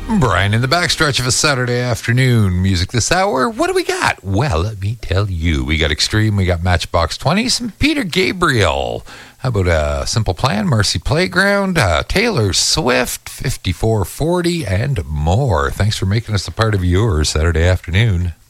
Brian, in the backstretch of a Saturday afternoon, music this hour, what do we got? Well, let me tell you. We got Extreme, we got Matchbox 20, some Peter Gabriel. How about Simple Plan, Marcy Playground, Taylor Swift, 5440, and more. Thanks for making us a part of your Saturday afternoon.